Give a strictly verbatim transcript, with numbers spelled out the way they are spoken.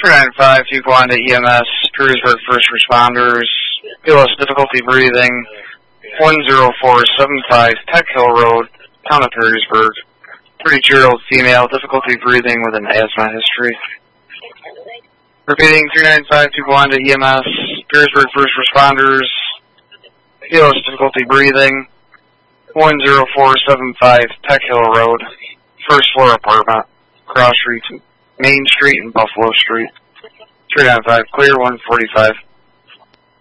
three nine five, Tijuana E M S, Petersburg First Responders, P L S difficulty breathing, one zero four seven five, Peck Hill Road, Town of Perrysburg, thirty-two-year-old female, difficulty breathing with an asthma history. Repeating, three nine five, Tijuana E M S, Petersburg First Responders, P L S difficulty breathing, one zero four seven five, Peck Hill Road, first floor apartment, cross streets, Main Street and Buffalo Street. three nine five, clear, one forty-five.